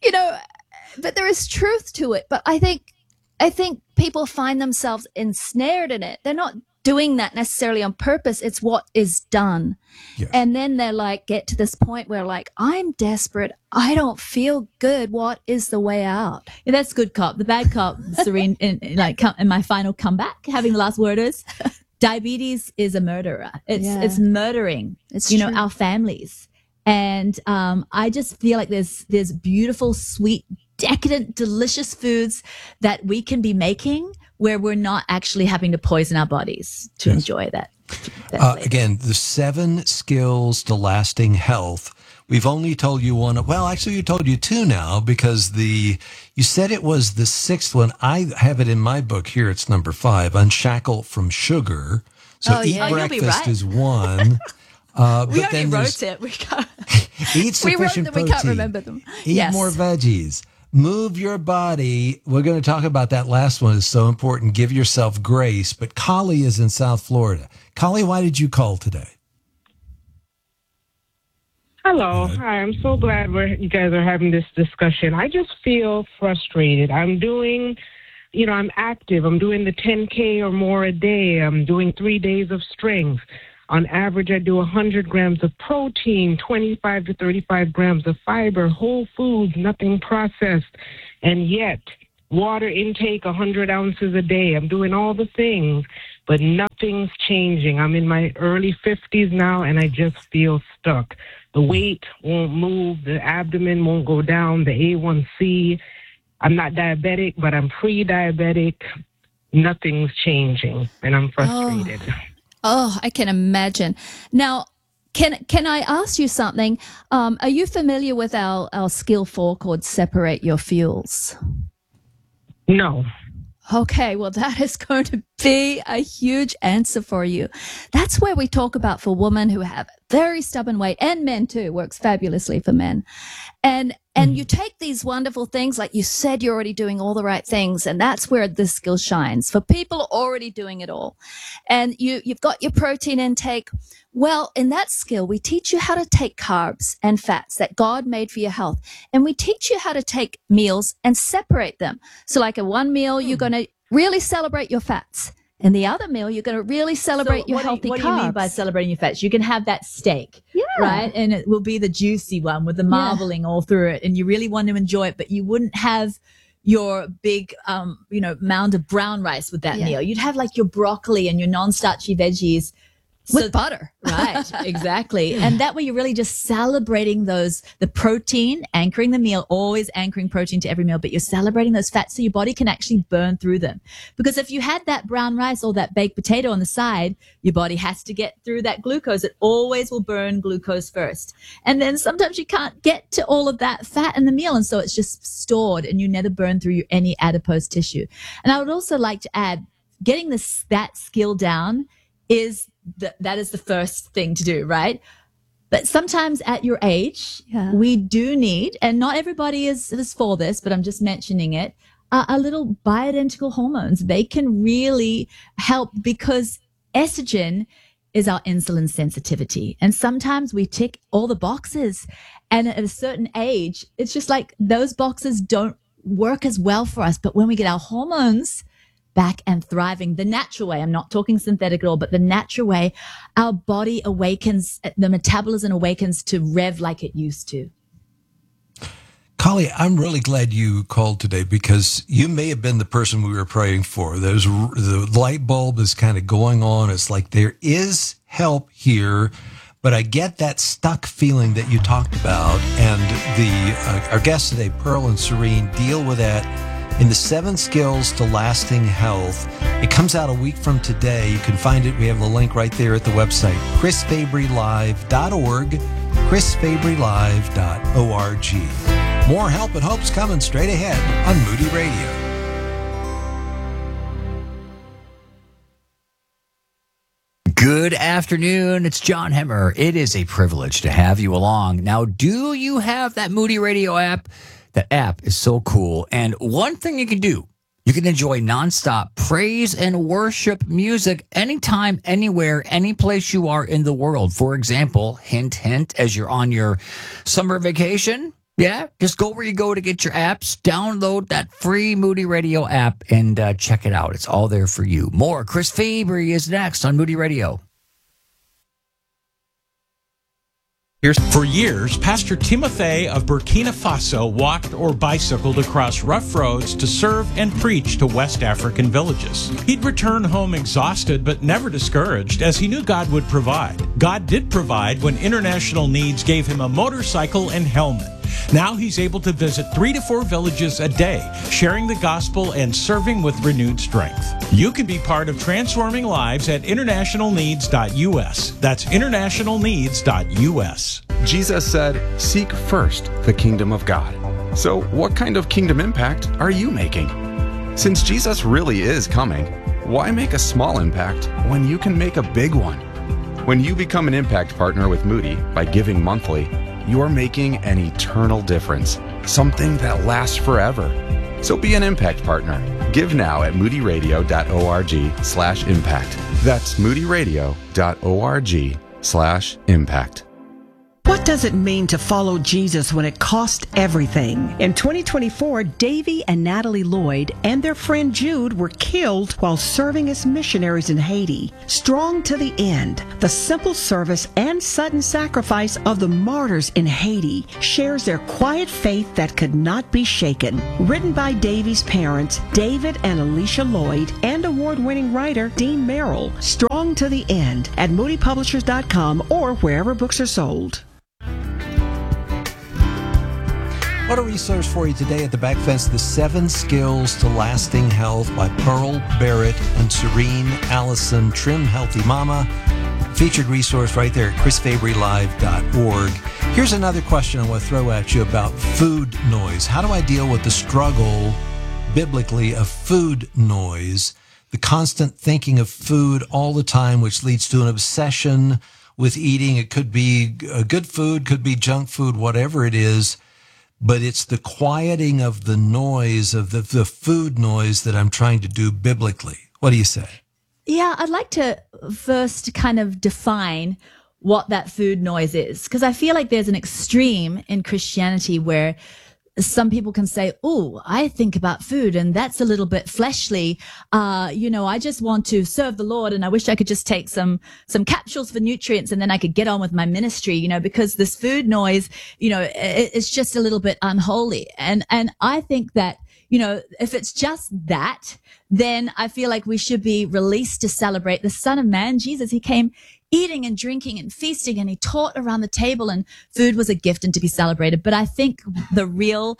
But there is truth to it. But I think people find themselves ensnared in it. They're not doing that necessarily on purpose. It's what is done. Yes. And then they're like, get to this point where like, I'm desperate. I don't feel good. What is the way out? Yeah, that's good cop. The bad cop, Serene, in my final comeback, having the last word is, diabetes is a murderer. It's murdering, It's true. our families. And I just feel like there's beautiful, sweet, decadent, delicious foods that we can be making where we're not actually having to poison our bodies to enjoy that. Flavor. Again, the 7 skills to lasting health. We've only told you one. Well, actually, we told you 2 now because you said it was the 6th one. I have it in my book here. It's number 5, Unshackle from Sugar. So eat you'll be breakfast right. is 1. We but only then wrote it. We can't. eat We wrote sufficient them. protein. We can't remember them. Eat Yes. more veggies. Move your body. We're going to talk about that last one. It's so important. Give yourself grace. But Kali is in South Florida. Kali, why did you call today? Hello. Hi. I'm so glad you guys are having this discussion. I just feel frustrated. I'm active. I'm doing the 10K or more a day. I'm doing 3 days of strength. On average, I do 100 grams of protein, 25 to 35 grams of fiber, whole foods, nothing processed. And yet, water intake, 100 ounces a day. I'm doing all the things, but nothing's changing. I'm in my early 50s now, and I just feel stuck. The weight won't move. The abdomen won't go down. The A1C. I'm not diabetic, but I'm pre-diabetic. Nothing's changing, and I'm frustrated. Oh, I can imagine. Now, can I ask you something? Are you familiar with our skill 4 called Separate Your Fuels? No. Okay, well, that is going to be a huge answer for you. That's where we talk about for women who have very stubborn weight, and men too, works fabulously for men. And you take these wonderful things, like you said, you're already doing all the right things, and that's where this skill shines for people already doing it all. And you've got your protein intake. Well, in that skill, we teach you how to take carbs and fats that God made for your health. And we teach you how to take meals and separate them. So like at one meal, you're going to really celebrate your fats. And the other meal, you're going to really celebrate your healthy carbs. What do you mean by celebrating your fats? You can have that steak, right? And it will be the juicy one with the marbling all through it. And you really want to enjoy it, but you wouldn't have your big, mound of brown rice with that meal. You'd have like your broccoli and your non-starchy veggies. With butter. Right, exactly. And that way you're really just celebrating the protein, anchoring the meal, always anchoring protein to every meal, but you're celebrating those fats so your body can actually burn through them. Because if you had that brown rice or that baked potato on the side, your body has to get through that glucose. It always will burn glucose first. And then sometimes you can't get to all of that fat in the meal. And so it's just stored and you never burn through any adipose tissue. And I would also like to add, getting that skill down that is the first thing to do, right? But sometimes at your age, we do need, and not everybody is for this, but I'm just mentioning it, a little bioidentical hormones. They can really help because estrogen is our insulin sensitivity. And sometimes we tick all the boxes. And at a certain age, it's just like those boxes don't work as well for us. But when we get our hormones back and thriving the natural way, I'm not talking synthetic at all, but the natural way, our body awakens, the metabolism awakens to rev like it used to. Kali, I'm really glad you called today because you may have been the person we were praying for. The light bulb is kind of going on. It's like there is help here, but I get that stuck feeling that you talked about. And our guests today, Pearl and Serene, deal with that in the 7 Skills to Lasting Health. It comes out a week from today. You can find it. We have the link right there at the website, chrisfabrylive.org, chrisfabrylive.org. More help and hope's coming straight ahead on Moody Radio. Good afternoon. It's John Hemmer. It is a privilege to have you along. Now, do you have that Moody Radio app? That app is so cool. And one thing you can do, you can enjoy nonstop praise and worship music anytime, anywhere, any place you are in the world. For example, hint, hint, as you're on your summer vacation, just go where you go to get your apps, download that free Moody Radio app, and check it out. It's all there for you. More Chris Fabry is next on Moody Radio. For years, Pastor Timothy of Burkina Faso walked or bicycled across rough roads to serve and preach to West African villages. He'd return home exhausted but never discouraged, as he knew God would provide. God did provide when International Needs gave him a motorcycle and helmet. Now he's able to visit 3 to 4 villages a day, sharing the gospel and serving with renewed strength. You can be part of transforming lives at internationalneeds.us. That's internationalneeds.us. Jesus said, "Seek first the kingdom of God." So what kind of kingdom impact are you making? Since Jesus really is coming, why make a small impact when you can make a big one? When you become an impact partner with Moody by giving monthly, you're making an eternal difference, something that lasts forever. So be an impact partner. Give now at moodyradio.org/impact. That's moodyradio.org/impact. What does it mean to follow Jesus when it costs everything? In 2024, Davy and Natalie Lloyd and their friend Jude were killed while serving as missionaries in Haiti. Strong to the end, the simple service and sudden sacrifice of the martyrs in Haiti shares their quiet faith that could not be shaken. Written by Davy's parents, David and Alicia Lloyd, and award-winning writer Dean Merrill. Strong to the end at moodypublishers.com or wherever books are sold. What a resource for you today at the Back Fence, The 7 Skills to Lasting Health by Pearl Barrett and Serene Allison, Trim Healthy Mama. Featured resource right there at chrisfabrylive.org. Here's another question I want to throw at you about food noise. How do I deal with the struggle, biblically, of food noise? The constant thinking of food all the time, which leads to an obsession with eating. It could be good food, could be junk food, whatever it is. But it's the quieting of the noise, of the food noise that I'm trying to do biblically. What do you say? Yeah, I'd like to first kind of define what that food noise is, because I feel like there's an extreme in Christianity where some people can say, oh, I think about food and that's a little bit fleshly. I just want to serve the Lord and I wish I could just take some capsules for nutrients and then I could get on with my ministry, because this food noise, it's just a little bit unholy. And I think that, if it's just that, then I feel like we should be released to celebrate the Son of Man, Jesus. He came eating and drinking and feasting, and he taught around the table, and food was a gift and to be celebrated. But I think the real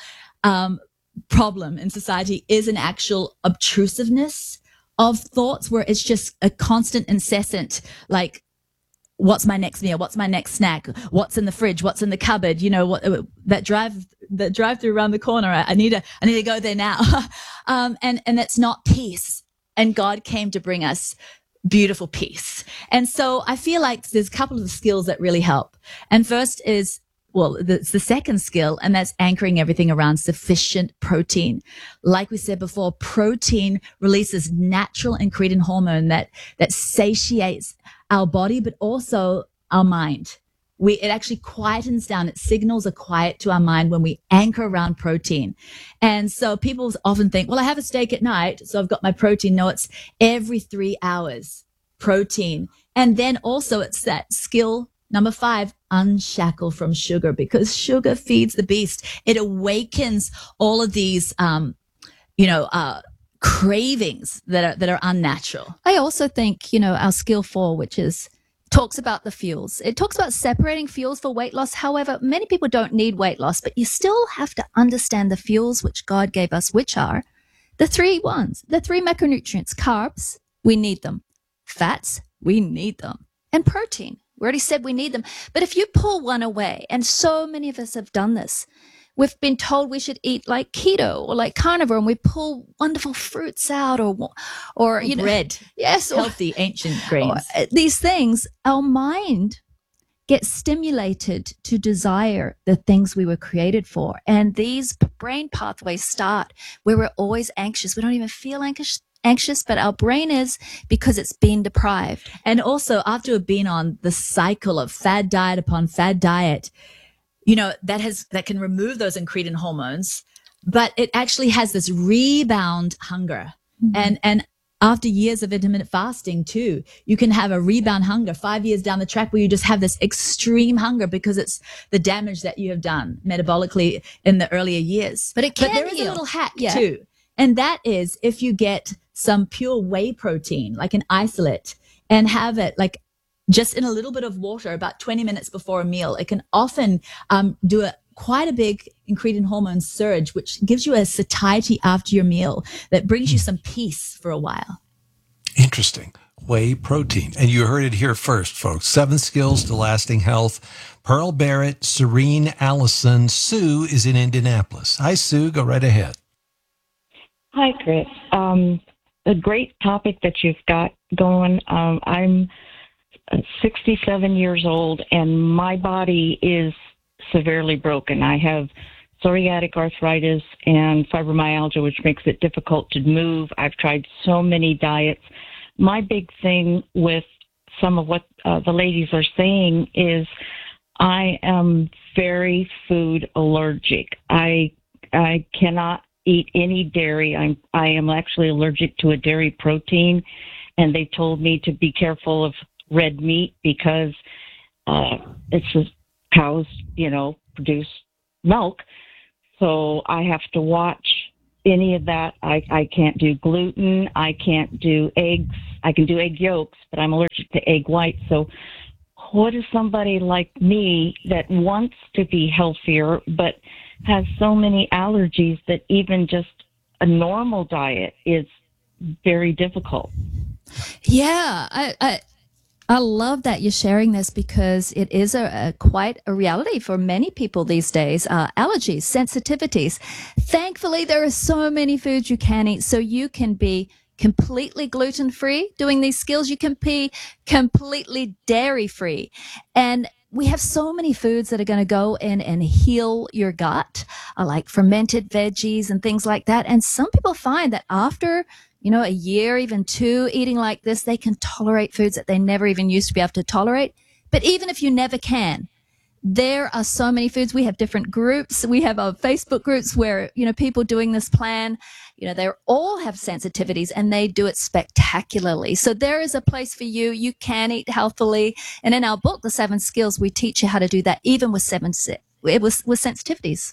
problem in society is an actual obtrusiveness of thoughts where it's just a constant, incessant, like, what's my next meal? What's my next snack? What's in the fridge? What's in the cupboard? That drive-through around the corner. I need to go there now. And it's not peace. And God came to bring us beautiful peace. And so I feel like there's a couple of skills that really help. And first is, it's the second skill, and that's anchoring everything around sufficient protein. Like we said before, protein releases natural incretin hormone that satiates our body, but also our mind. It actually quietens down. It signals a quiet to our mind when we anchor around protein. And so people often think, well, I have a steak at night, so I've got my protein. No, it's every 3 hours, protein. And then also it's that skill number 5, unshackle from sugar, because sugar feeds the beast. It awakens all of these, cravings that are unnatural. I also think, our skill 4, which is talks about the fuels. It talks about separating fuels for weight loss. However, many people don't need weight loss, but you still have to understand the fuels which God gave us, which are the 3 ones, the 3 macronutrients. Carbs, we need them. Fats, we need them. And protein, we already said we need them. But if you pull one away, and so many of us have done this, we've been told we should eat like keto or like carnivore, and we pull wonderful fruits out or bread. Yes. Healthy ancient grains. These things, our mind gets stimulated to desire the things we were created for. And these brain pathways start where we're always anxious. We don't even feel anxious, but our brain is, because it's been deprived. And also, after we've been on the cycle of fad diet upon fad diet, that can remove those incretin hormones, but it actually has this rebound hunger. Mm-hmm. And after years of intermittent fasting too, you can have a rebound hunger 5 years down the track where you just have this extreme hunger because it's the damage that you have done metabolically in the earlier years. But there is a little hack too. And that is if you get some pure whey protein, like an isolate, and have it like just in a little bit of water about 20 minutes before a meal, it can often do quite a big incretin hormone surge, which gives you a satiety after your meal that brings you some peace for a while. Interesting. Whey protein. And you heard it here first, folks. 7 Skills to Lasting Health. Pearl Barrett, Serene Allison. Sue is in Indianapolis. Hi, Sue. Go right ahead. Hi, Chris. A great topic that you've got going. I'm 67 years old, and my body is severely broken. I have psoriatic arthritis and fibromyalgia, which makes it difficult to move. I've tried so many diets. My big thing with some of what the ladies are saying is I am very food allergic. I cannot eat any dairy. I am actually allergic to a dairy protein, and they told me to be careful of red meat because it's cows, produce milk. So I have to watch any of that. I can't do gluten. I can't do eggs. I can do egg yolks, but I'm allergic to egg whites. So what is somebody like me that wants to be healthier but has so many allergies that even just a normal diet is very difficult? Yeah, I love that you're sharing this because it is quite a reality for many people these days. Allergies, sensitivities. Thankfully, there are so many foods you can eat, so you can be completely gluten-free doing these skills. You can be completely dairy-free. And we have so many foods that are going to go in and heal your gut, like fermented veggies and things like that. And some people find that after a year, even 2, eating like this, they can tolerate foods that they never even used to be able to tolerate. But even if you never can, there are so many foods. We have different groups. We have our Facebook groups where, people doing this plan, they all have sensitivities and they do it spectacularly. So there is a place for you. You can eat healthily. And in our book, The 7 Skills, we teach you how to do that, even with sensitivities.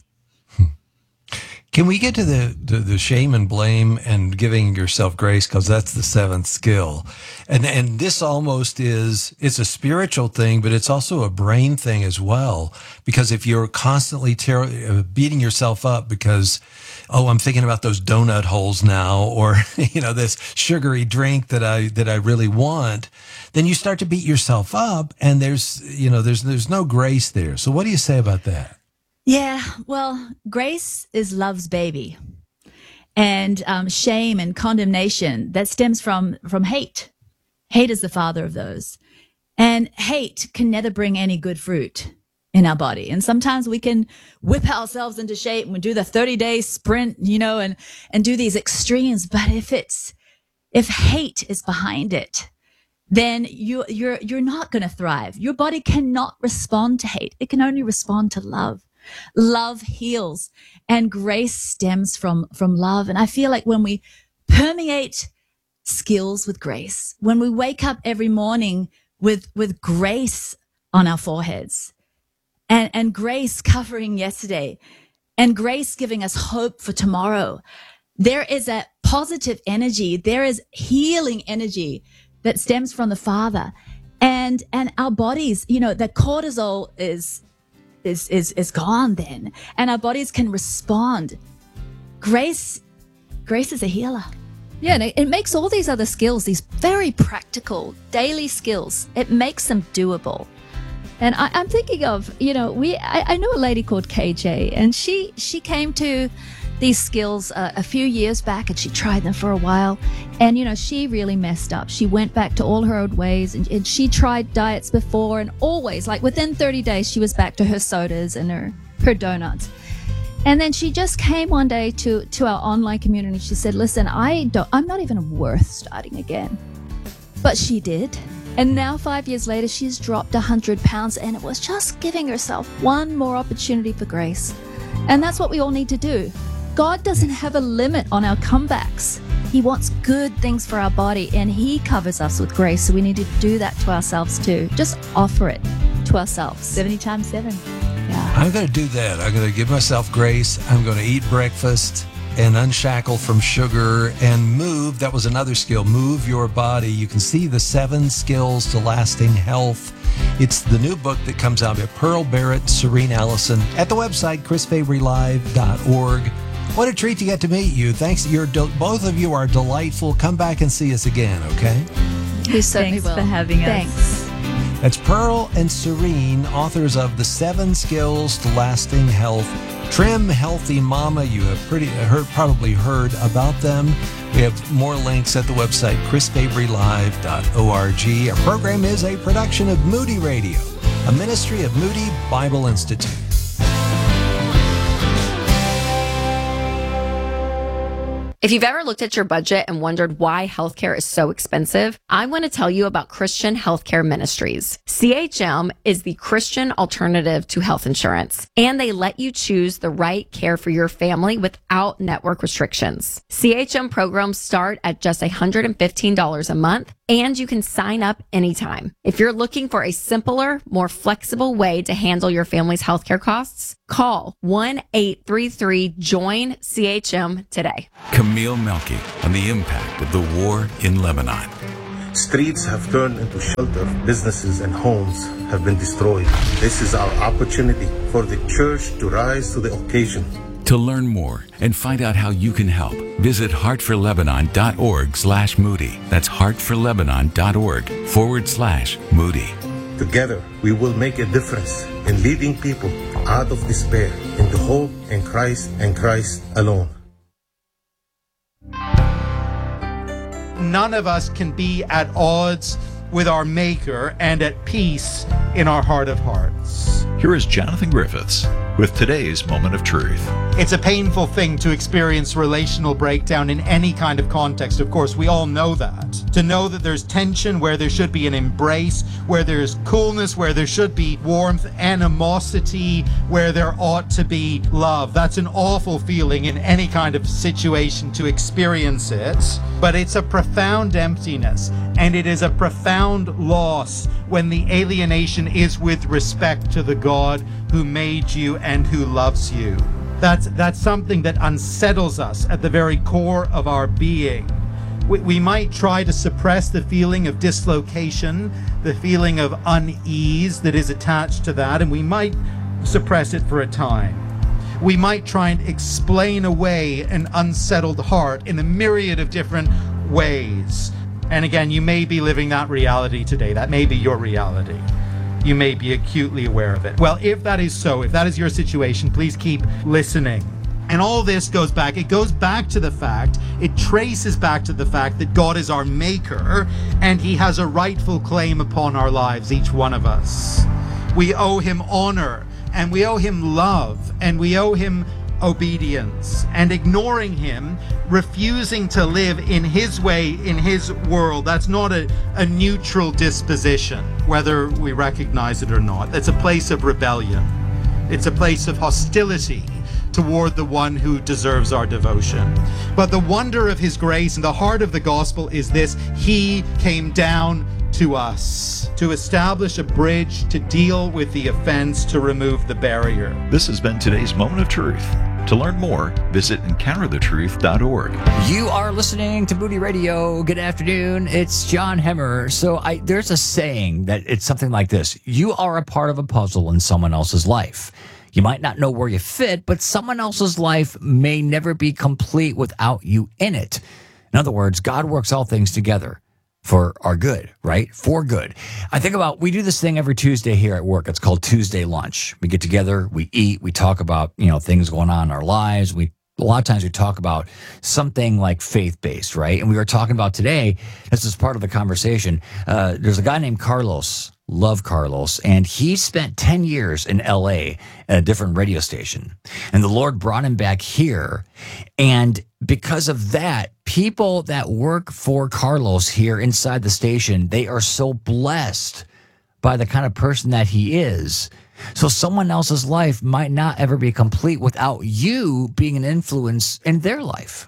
Can we get to the shame and blame and giving yourself grace? Because that's the 7th skill. And this almost it's a spiritual thing, but it's also a brain thing as well. Because if you're constantly beating yourself up because, I'm thinking about those donut holes now, or, this sugary drink that I really want, then you start to beat yourself up and there's no grace there. So what do you say about that? Yeah, well, grace is love's baby. And shame and condemnation, that stems from hate. Hate is the father of those. And hate can never bring any good fruit in our body. And sometimes we can whip ourselves into shape and we do the 30-day sprint, and do these extremes. But if hate is behind it, then you're not going to thrive. Your body cannot respond to hate. It can only respond to love. Love heals, and grace stems from love. And I feel like when we permeate skills with grace, when we wake up every morning with grace on our foreheads, and grace covering yesterday, and grace giving us hope for tomorrow, there is a positive energy. There is healing energy that stems from the Father, and our bodies. The cortisol is gone then, and our bodies can respond. Grace is a healer. Yeah, and it makes all these other skills, these very practical daily skills, it makes them doable. And I'm thinking of, I know a lady called KJ, and she came to these skills a few years back, and she tried them for a while, and she really messed up. She went back to all her old ways, and she tried diets before, and always, like within 30 days, she was back to her sodas and her donuts. And then she just came one day to our online community. She said, listen, I'm not even worth starting again. But she did. And now 5 years later, she's dropped 100 pounds, and it was just giving herself one more opportunity for grace. And that's what we all need to do. God doesn't have a limit on our comebacks. He wants good things for our body, and He covers us with grace. So we need to do that to ourselves too. Just offer it to ourselves. 70 times 7. Yeah. I'm going to do that. I'm going to give myself grace. I'm going to eat breakfast and unshackle from sugar and move. That was another skill. Move your body. You can see the 7 skills to lasting health. It's the new book that comes out by Pearl Barrett, Serene Allison at the website chrisfabrylive.org. What a treat to get to meet you. Thanks. Both of you are delightful. Come back and see us again, okay? We certainly will. Thanks for having us. Thanks. That's Pearl and Serene, authors of The 7 Skills to Lasting Health. Trim Healthy Mama. You have probably heard about them. We have more links at the website chrisfabrylive.org. Our program is a production of Moody Radio, a ministry of Moody Bible Institute. If you've ever looked at your budget and wondered why healthcare is so expensive, I want to tell you about Christian Healthcare Ministries. CHM is the Christian alternative to health insurance, and they let you choose the right care for your family without network restrictions. CHM programs start at just $115 a month, and you can sign up anytime. If you're looking for a simpler, more flexible way to handle your family's healthcare costs, call 1-833-JOIN-CHM today. Camille Melky on the impact of the war in Lebanon. Streets have turned into shelter. Businesses and homes have been destroyed. This is our opportunity for the church to rise to the occasion. To learn more and find out how you can help, visit heartforlebanon.org/Moody. That's heartforlebanon.org/Moody. Together, we will make a difference in leading people out of despair into hope in Christ and Christ alone. None of us can be at odds with our Maker and at peace in our heart of hearts. Here is Jonathan Griffiths with today's Moment of Truth. It's a painful thing to experience relational breakdown in any kind of context. Of course, we all know that. To know that there's tension where there should be an embrace, where there's coolness, where there should be warmth, animosity, where there ought to be love. That's an awful feeling in any kind of situation to experience it. But it's a profound emptiness, and it is a profound loss when the alienation is with respect to the God who made you and who loves you. That's something that unsettles us at the very core of our being. We might try to suppress the feeling of dislocation, the feeling of unease that is attached to that, and we might suppress it for a time. We might try and explain away an unsettled heart in a myriad of different ways. And again, you may be living that reality today. That may be your reality. You may be acutely aware of it. Well, if that is so, if that is your situation, please keep listening. And all this goes back to the fact, it traces back to the fact that God is our Maker, and He has a rightful claim upon our lives, each one of us. We owe Him honor, and we owe Him love, and we owe Him obedience. And ignoring Him, refusing to live in His way, in His world, that's not a neutral disposition, whether we recognize it or not. It's a place of rebellion. It's a place of hostility toward the one who deserves our devotion. But the wonder of His grace and the heart of the gospel is this: He came down to us to establish a bridge, to deal with the offense, to remove the barrier. This has been today's Moment of Truth. To learn more, visit encounterthetruth.org. You are listening to Moody Radio. Good afternoon. It's John Hemmer. So there's a saying that it's something like this: you are a part of a puzzle in someone else's life. You might not know where you fit, but someone else's life may never be complete without you in it. In other words, God works all things together for our good, right? For good. I think about, we do this thing every Tuesday here at work. It's called Tuesday Lunch. We get together, we eat, we talk about, things going on in our lives. A lot of times we talk about something like faith-based, right? And we were talking about today, this is part of the conversation, there's a guy named Carlos, love Carlos, and he spent 10 years in LA at a different radio station. And the Lord brought him back here. And because of that, people that work for Carlos here inside the station, they are so blessed by the kind of person that he is. So someone else's life might not ever be complete without you being an influence in their life.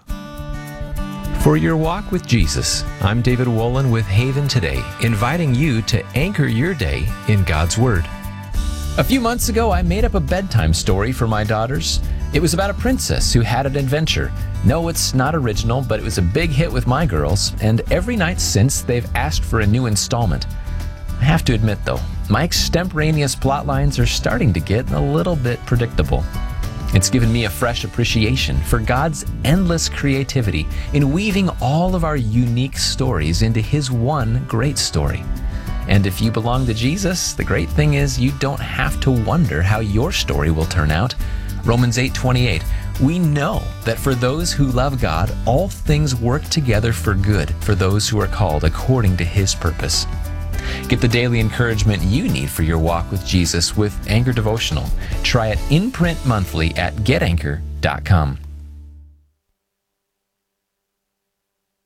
For your walk with Jesus, I'm David Wolin with Haven Today, inviting you to anchor your day in God's Word. A few months ago, I made up a bedtime story for my daughters. It was about a princess who had an adventure. No, it's not original, but it was a big hit with my girls, and every night since, they've asked for a new installment. I have to admit, though, my extemporaneous plot lines are starting to get a little bit predictable. It's given me a fresh appreciation for God's endless creativity in weaving all of our unique stories into His one great story. And if you belong to Jesus, the great thing is you don't have to wonder how your story will turn out. Romans 8:28, we know that for those who love God, all things work together for good for those who are called according to His purpose. Get the daily encouragement you need for your walk with Jesus with Anchor Devotional. Try it in print monthly at getanchor.com.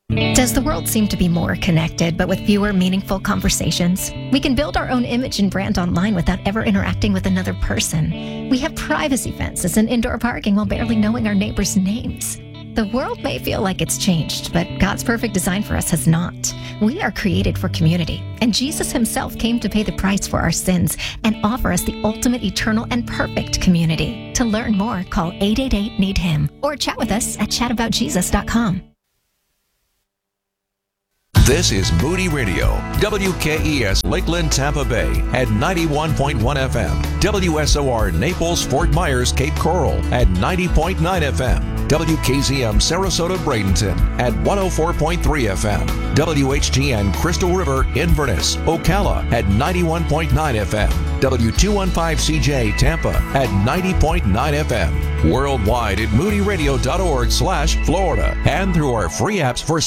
Does the world seem to be more connected, but with fewer meaningful conversations? We can build our own image and brand online without ever interacting with another person. We have privacy fences and indoor parking while barely knowing our neighbors' names. The world may feel like it's changed, but God's perfect design for us has not. We are created for community, and Jesus himself came to pay the price for our sins and offer us the ultimate, eternal, and perfect community. To learn more, call 888-NEED-HIM or chat with us at chataboutjesus.com. This is Moody Radio, WKES Lakeland, Tampa Bay at 91.1 FM, WSOR Naples, Fort Myers, Cape Coral at 90.9 FM, WKZM Sarasota, Bradenton at 104.3 FM, WHTN Crystal River, Inverness, Ocala at 91.9 FM, W215CJ Tampa at 90.9 FM, worldwide at moodyradio.org/Florida, and through our free apps for